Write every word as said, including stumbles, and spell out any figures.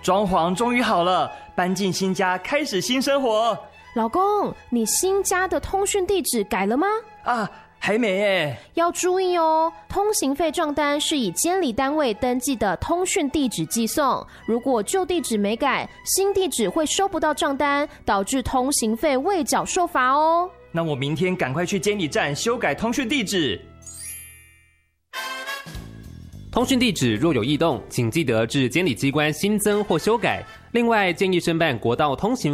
装潢终于好了，搬进新家，开始新生活。 老公，你新家的通讯地址改了吗？ 啊，还没耶。 要注意哦，通行费账单是以监理单位登记的通讯地址寄送，如果旧地址没改，新地址会收不到账单，导致通行费未缴受罚哦。 那我明天赶快去监理站修改通讯地址。 通讯地址若有异动，请记得至监理机关新增或修改。另外，建议申办国道通行